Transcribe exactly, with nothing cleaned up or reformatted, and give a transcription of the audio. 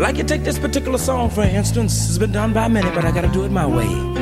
like to take this particular song, for instance. It's been done by many, but I gotta do it my way.